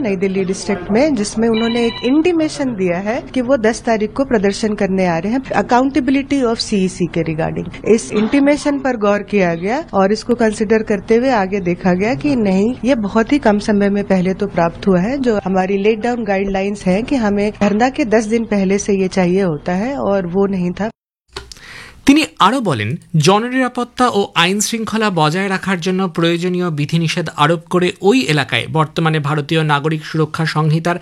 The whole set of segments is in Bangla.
नई दिल्ली डिस्ट्रिक्ट में, जिसमें उन्होंने एक इंटीमेशन दिया है कि वो 10 तारीख को प्रदर्शन करने आ रहे हैं अकाउंटेबिलिटी ऑफ सीईसी के रिगार्डिंग। इस इंटीमेशन पर गौर किया गया और इसको कंसिडर करते हुए आगे देखा गया कि नहीं, ये बहुत ही कम समय में पहले तो प्राप्त हुआ है। जो हमारी लेट डाउन गाइडलाइंस है कि हमें धरना के 10 दिन पहले से ये चाहिए होता है, और वो नहीं था। তিনি আরও বলেন, জননিরাপত্তা ও আইন শৃঙ্খলা বজায় রাখার জন্য প্রয়োজনীয় বিধিনিষেধ আরোপ করে ওই এলাকায় বর্তমানে ভারতীয় নাগরিক সুরক্ষা সংহিতার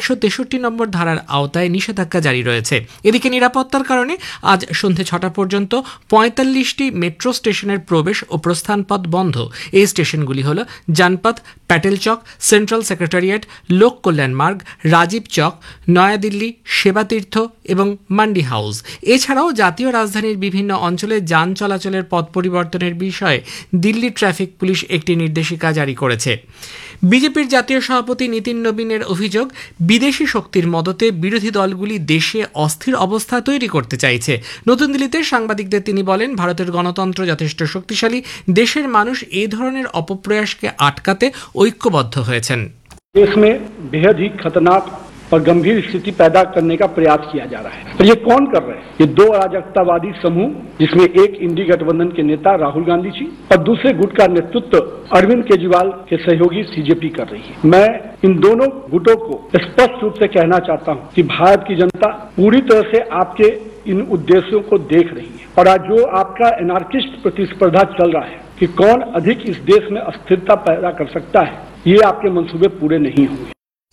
163 নম্বর ধারার আওতায় নিষেধাজ্ঞা জারি রয়েছে। এদিকে নিরাপত্তার কারণে আজ সন্ধে 6টা পর্যন্ত 45টি মেট্রো স্টেশনের প্রবেশ ও প্রস্থান পথ বন্ধ। এই স্টেশনগুলি হল জানপথ, প্যাটেল চক, সেন্ট্রাল সেক্রেটারিয়েট, লোক কল্যাণ মার্গ, রাজীব চক, নয়াদিল্লি, সেবাতীর্থ এবং মান্ডি হাউস। এছাড়াও জাতীয় রাজধানীর বিভিন্ন অঞ্চলে যান চলাচলের পথ পরিবর্তনের বিষয়ে দিল্লি ট্রাফিক পুলিশ একটি নির্দেশিকা জারি করেছে। বিজেপির জাতীয় সভাপতি নীতিন নবীনের অভিযোগ, বিদেশি শক্তির মদতে বিরোধী দলগুলি দেশে অস্থির অবস্থা তৈরি করতে চাইছে। নতুন দিল্লিতে সাংবাদিকদের তিনি বলেন, ভারতের গণতন্ত্র যথেষ্ট শক্তিশালী, দেশের মানুষ এই ধরনের অপপ্রয়াসকে আটকাতে ঐক্যবদ্ধ হয়েছেন। देश में बेहद ही खतरनाक और गंभीर स्थिति पैदा करने का प्रयास किया जा रहा है। और ये कौन कर रहे हैं? ये दो अराजकतावादी समूह, जिसमें एक इंडी गठबंधन के नेता राहुल गांधी जी और दूसरे गुट का नेतृत्व अरविंद केजरीवाल के सहयोगी सीजेपी कर रही है। मैं इन दोनों गुटों को स्पष्ट रूप से कहना चाहता हूं कि भारत की जनता पूरी तरह से आपके इन उद्देश्यों को देख रही है, और आज जो आपका एनार्किस्ट प्रतिस्पर्धा चल रहा है कि कौन अधिक इस देश में अस्थिरता पैदा कर सकता है, ये आपके मंसूबे पूरे नहीं होंगे।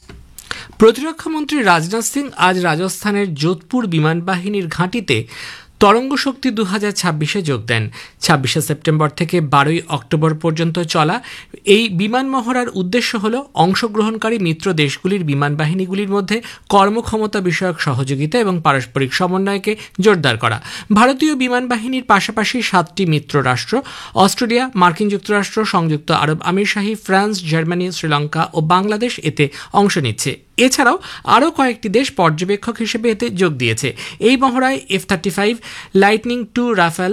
প্রতিরক্ষা মন্ত্রী রাজনাথ সিং আজ রাজস্থানের যোধপুর বিমান বাহিনীর ঘাঁটিতে তরঙ্গ শক্তি 2026-এ যোগ দেন। 26শে সেপ্টেম্বর থেকে 12ই অক্টোবর পর্যন্ত চলা এই বিমান মহড়ার উদ্দেশ্য হল অংশগ্রহণকারী মিত্র দেশগুলির বিমান বাহিনীগুলির মধ্যে কর্মক্ষমতা বিষয়ক সহযোগিতা এবং পারস্পরিক সমন্বয়কে জোরদার করা। ভারতীয় বিমান বাহিনীর পাশাপাশি 7টি মিত্র রাষ্ট্র অস্ট্রেলিয়া, মার্কিন যুক্তরাষ্ট্র, সংযুক্ত আরব আমিরশাহী, ফ্রান্স, জার্মানি, শ্রীলঙ্কা ও বাংলাদেশ এতে অংশ নিচ্ছে। এছাড়াও আরও কয়েকটি দেশ পর্যবেক্ষক হিসেবে এতে যোগ দিয়েছে। এই মহড়ায় F-35, lightning 2 Rafale,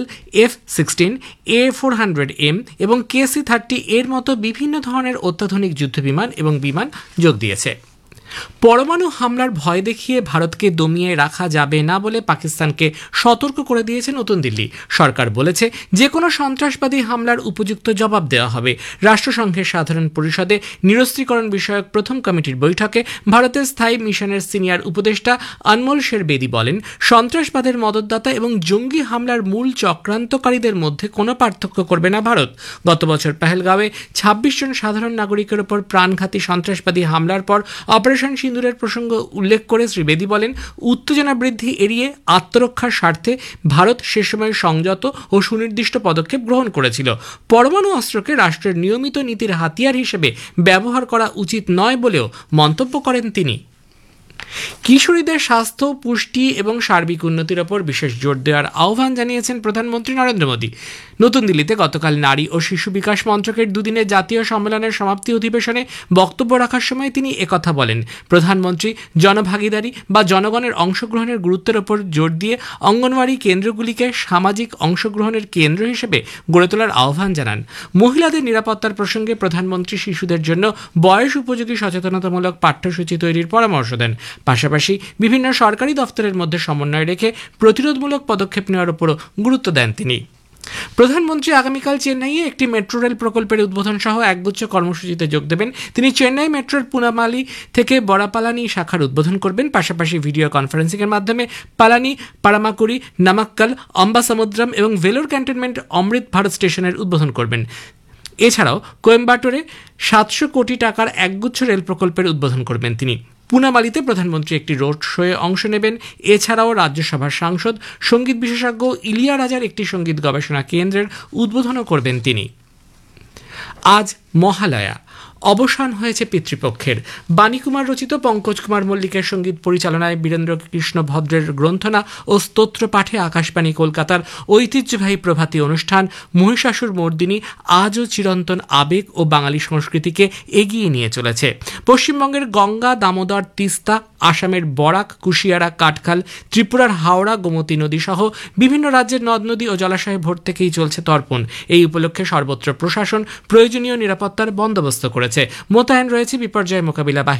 F-16, A400M এবং KC-30 এর মতো বিভিন্ন ধরনের অত্যাধুনিক যুদ্ধবিমান এবং বিমান যোগ দিয়েছে। পরমাণু হামলার ভয় দেখিয়ে ভারতকে দমিয়ে রাখা যাবে না বলে পাকিস্তানকে সতর্ক করে দিয়েছে নতুন দিল্লি। সরকার বলেছে, যে কোনো সন্ত্রাসবাদী হামলার উপযুক্ত জবাব দেওয়া হবে। রাষ্ট্রসংঘের সাধারণ পরিষদে নিরস্ত্রীকরণ বিষয়ক প্রথম কমিটির বৈঠকে ভারতের স্থায়ী মিশনের সিনিয়র উপদেষ্টা অনমোল শের বেদি বলেন, সন্ত্রাসবাদের মদতদাতা এবং জঙ্গি হামলার মূল চক্রান্তকারীদের মধ্যে কোনো পার্থক্য করবে না ভারত। গত বছর পেহেলগাঁওয়ে 26 জন সাধারণ নাগরিকের ওপর প্রাণঘাতী সন্ত্রাসবাদী হামলার পর অপারেশন সিন্দুরের প্রসঙ্গ উল্লেখ করে শ্রী বেদি বলেন, উত্তেজনা বৃদ্ধি এড়িয়ে আত্মরক্ষার স্বার্থে ভারত সে সময় সংযত ও সুনির্দিষ্ট পদক্ষেপ গ্রহণ করেছিল। পরমাণু অস্ত্রকে রাষ্ট্রের নিয়মিত নীতির হাতিয়ার হিসেবে ব্যবহার করা উচিত নয় বলেও মন্তব্য করেন তিনি। কিশোরীদের স্বাস্থ্য, পুষ্টি এবং সার্বিক উন্নতির ওপর বিশেষ জোর দেওয়ার আহ্বান জানিয়েছেন প্রধানমন্ত্রী নরেন্দ্র মোদী। নতুন দিল্লিতে গতকাল নারী ও শিশু বিকাশ মন্ত্রকের দুদিনের জাতীয় সম্মেলনের সমাপ্তি অধিবেশনে বক্তব্য রাখার সময় তিনি একথা বলেন। প্রধানমন্ত্রী জনভাগিদারি বা জনগণের অংশগ্রহণের গুরুত্বের ওপর জোর দিয়ে অঙ্গনওয়াড়ি কেন্দ্রগুলিকে সামাজিক অংশগ্রহণের কেন্দ্র হিসেবে গড়ে তোলার আহ্বান জানান। মহিলাদের নিরাপত্তার প্রসঙ্গে প্রধানমন্ত্রী শিশুদের জন্য বয়স উপযোগী সচেতনতামূলক পাঠ্যসূচি তৈরির পরামর্শ দেন। পাশাপাশি বিভিন্ন সরকারি দফতরের মধ্যে সমন্বয় রেখে প্রতিরোধমূলক পদক্ষেপ নেওয়ার উপরও গুরুত্ব দেন তিনি। প্রধানমন্ত্রী আগামীকাল চেন্নাইয়ে একটি মেট্রো রেল প্রকল্পের উদ্বোধন সহ একগুচ্ছ কর্মসূচিতে যোগ দেবেন। তিনি চেন্নাই মেট্রোর পুনামালি থেকে বড়াপালানি শাখার উদ্বোধন করবেন। পাশাপাশি ভিডিও কনফারেন্সিংয়ের মাধ্যমে পালানি, পারামাকুড়ি, নামাক্কাল, অম্বাসমুদ্রম এবং ভেলোর ক্যান্টনমেন্ট অমৃত ভারত স্টেশনের উদ্বোধন করবেন। এছাড়াও কোয়েম্বাটোরে 700 কোটি টাকার একগুচ্ছ রেল প্রকল্পের উদ্বোধন করবেন তিনি। পুনামালিতে প্রধানমন্ত্রী একটি রোড শোয়ে অংশ নেবেন। এছাড়াও রাজ্যসভার সাংসদ, সঙ্গীত বিশেষজ্ঞ ইলিয়া রাজার একটি সঙ্গীত গবেষণা কেন্দ্রের উদ্বোধনও করবেন তিনি। আজ মহালয়া, অবসান হয়েছে পিতৃপক্ষের। বাণীকুমার রচিত পঙ্কজ কুমার মল্লিকের সঙ্গীত পরিচালনায় বীরেন্দ্র কৃষ্ণ ভদ্রের গ্রন্থনা ও স্তোত্র পাঠে আকাশবাণী কলকাতার ঐতিহ্যবাহী প্রভাতী অনুষ্ঠান মহিষাসুর মর্দিনী আজও চিরন্তন আবেগ ও বাঙালি সংস্কৃতিকে এগিয়ে নিয়ে চলেছে। পশ্চিমবঙ্গের গঙ্গা, দামোদর, তিস্তা, আসামের বরাক, কুশিয়ারা, কাটখাল, ত্রিপুরার হাওড়া, গোমতী নদী সহ বিভিন্ন রাজ্যের নদ নদী ও জলাশয়ে ভোর থেকেই চলছে তর্পণ। এই উপলক্ষে সর্বত্র প্রশাসন প্রয়োজনীয় নিরাপত্তার বন্দোবস্ত করেছে। মোতায়েন রয়েছে বিপর্যয় মোকাবিলা বাহিনী।